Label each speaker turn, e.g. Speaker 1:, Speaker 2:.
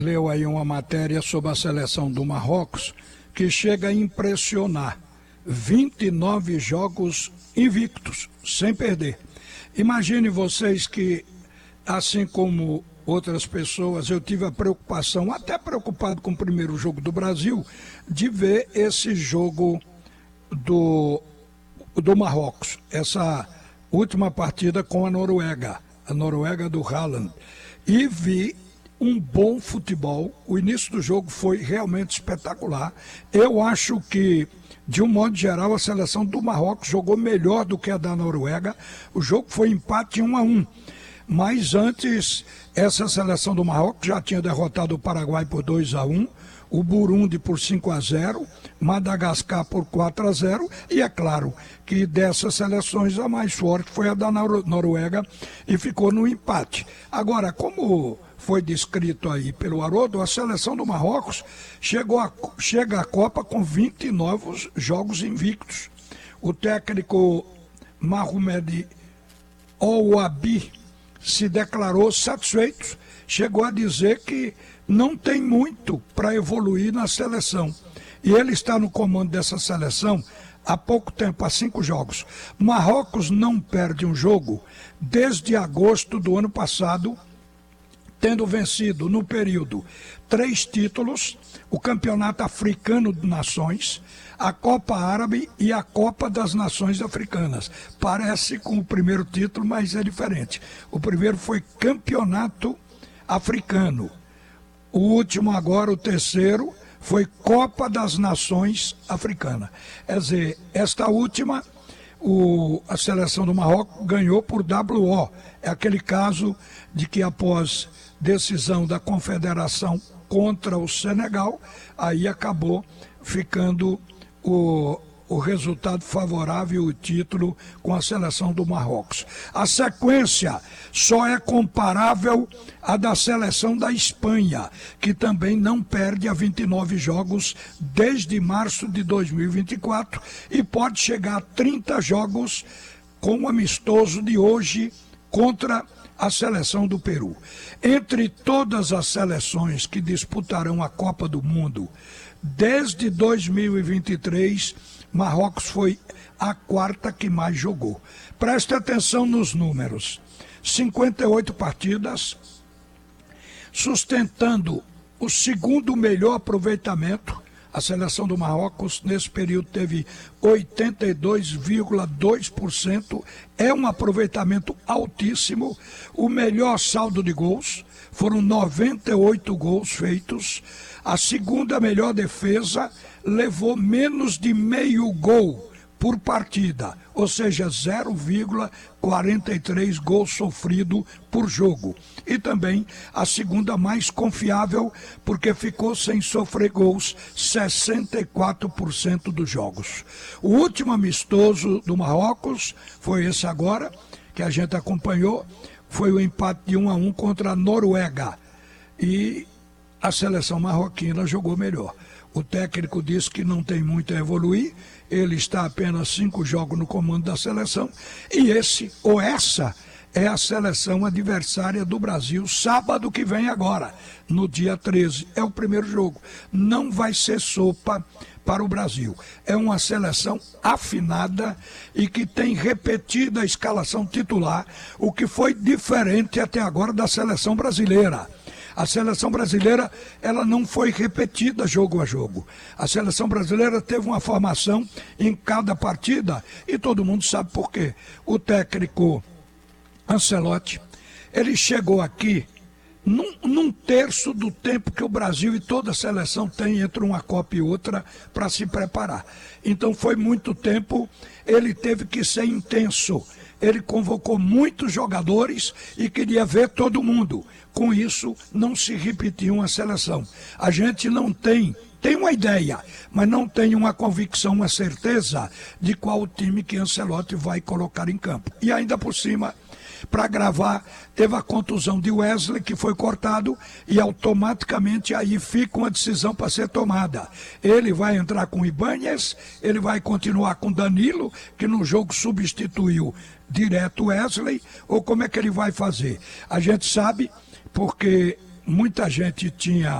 Speaker 1: Leu aí uma matéria sobre a seleção do Marrocos que chega a impressionar. 29 jogos invictos, sem perder. Imagine vocês que, assim como outras pessoas, eu tive a preocupação, até preocupado com o primeiro jogo do Brasil, de ver esse jogo do Marrocos, essa última partida com a Noruega do Haaland, e vi um bom futebol. O início do jogo foi realmente espetacular. Eu acho que, de um modo geral, a seleção do Marrocos jogou melhor do que a da Noruega. O jogo foi empate 1-1. Mas antes, essa seleção do Marrocos já tinha derrotado o Paraguai por 2-1, o Burundi por 5-0, Madagascar por 4-0, e é claro que dessas seleções a mais forte foi a da Noruega e ficou no empate. Agora, como foi descrito aí pelo Haroldo, a seleção do Marrocos chega à Copa com 29 jogos invictos. O técnico Mohamed Ouabi se declarou satisfeito, chegou a dizer que não tem muito para evoluir na seleção. E ele está no comando dessa seleção há pouco tempo, há 5 jogos. Marrocos não perde um jogo desde agosto do ano passado, tendo vencido no período 3 títulos, o Campeonato Africano de Nações, a Copa Árabe e a Copa das Nações Africanas. Parece com o primeiro título, mas é diferente. O primeiro foi Campeonato Africano. O último agora, o terceiro, foi Copa das Nações Africanas. Quer dizer, esta última, a seleção do Marrocos ganhou por WO. É aquele caso de que após decisão da Confederação contra o Senegal, aí acabou ficando o resultado favorável, o título com a seleção do Marrocos. A sequência só é comparável à da seleção da Espanha, que também não perde a 29 jogos desde março de 2024 e pode chegar a 30 jogos com o amistoso de hoje contra a seleção do Peru. Entre todas as seleções que disputarão a Copa do Mundo, desde 2023, Marrocos foi a 4ª que mais jogou. Preste atenção nos números. 58 partidas, sustentando o segundo melhor aproveitamento. A seleção do Marrocos, nesse período, teve 82,2%. É um aproveitamento altíssimo. O melhor saldo de gols, foram 98 gols feitos. A segunda melhor defesa levou menos de meio gol por partida, ou seja, 0,43 gols sofrido por jogo. E também a segunda mais confiável, porque ficou sem sofrer gols 64% dos jogos. O último amistoso do Marrocos foi esse agora, que a gente acompanhou, foi o empate de 1-1 contra a Noruega. E a seleção marroquina jogou melhor. O técnico disse que não tem muito a evoluir, ele está apenas 5 jogos no comando da seleção, e essa é a seleção adversária do Brasil, sábado que vem agora, no dia 13, é o primeiro jogo. Não vai ser sopa para o Brasil. É uma seleção afinada e que tem repetido a escalação titular, o que foi diferente até agora da seleção brasileira. A seleção brasileira, ela não foi repetida jogo a jogo. A seleção brasileira teve uma formação em cada partida e todo mundo sabe por quê. O técnico Ancelotti, ele chegou aqui num terço do tempo que o Brasil e toda a seleção tem entre uma Copa e outra para se preparar. Então foi muito tempo, ele teve que ser intenso. Ele convocou muitos jogadores e queria ver todo mundo. Com isso, não se repetiu uma seleção. A gente não tem uma ideia, mas não tem uma convicção, uma certeza de qual time que Ancelotti vai colocar em campo. E ainda por cima, para gravar, teve a contusão de Wesley, que foi cortado, e automaticamente aí fica uma decisão para ser tomada. Ele vai entrar com Ibáñez, ele vai continuar com Danilo, que no jogo substituiu direto Wesley, ou como é que ele vai fazer? A gente sabe, porque muita gente tinha